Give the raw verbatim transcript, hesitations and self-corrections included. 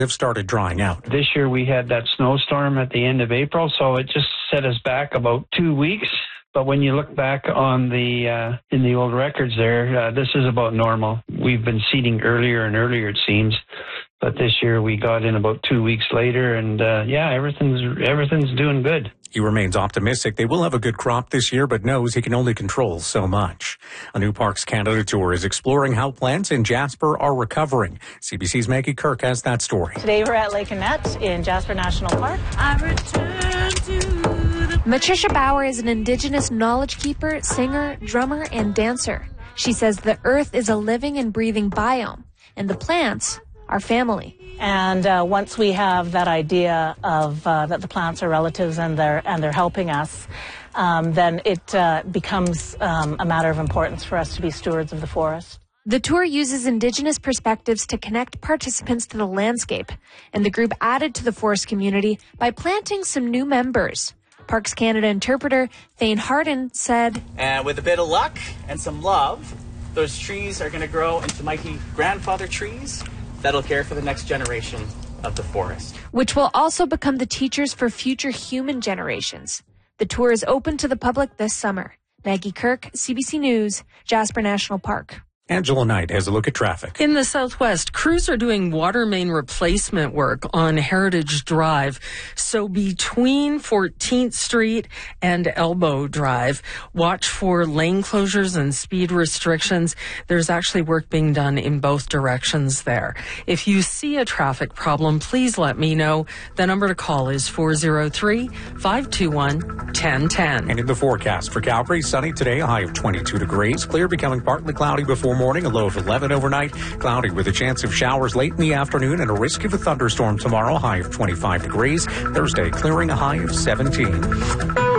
have started drying out. This year we had that snowstorm at the end of April, so it just set us back about two weeks. But when you look back on the uh, in the old records there, uh, this is about normal. We've been seeding earlier and earlier, it seems. But this year we got in about two weeks later, and uh, yeah, everything's everything's doing good. He remains optimistic they will have a good crop this year, but knows he can only control so much. A new Parks Canada tour is exploring how plants in Jasper are recovering. C B C's Maggie Kirk has that story. Today we're at Lake Annette in Jasper National Park. I return to the... Matricia Bauer is an Indigenous knowledge keeper, singer, drummer, and dancer. She says the earth is a living and breathing biome, and the plants are family. And uh, once we have that idea of uh, that the plants are relatives and they're and they're helping us, um, then it uh, becomes um, a matter of importance for us to be stewards of the forest. The tour uses Indigenous perspectives to connect participants to the landscape, and the group added to the forest community by planting some new members. Parks Canada interpreter Thane Harden said, "And with a bit of luck and some love, those trees are going to grow into mighty grandfather trees that'll care for the next generation of the forest," which will also become the teachers for future human generations. The tour is open to the public this summer. Maggie Kirk, C B C News, Jasper National Park. Angela Knight has a look at traffic. In the southwest, crews are doing water main replacement work on Heritage Drive. So between fourteenth Street and Elbow Drive, watch for lane closures and speed restrictions. There's actually work being done in both directions there. If you see a traffic problem, please let me know. The number to call is four oh three, five two one, one oh one oh. And in the forecast for Calgary, sunny today, a high of twenty-two degrees. Clear, becoming partly cloudy before morning, a low of eleven overnight. Cloudy with a chance of showers late in the afternoon and a risk of a thunderstorm tomorrow, high of twenty-five degrees. Thursday, clearing, a high of seventeen.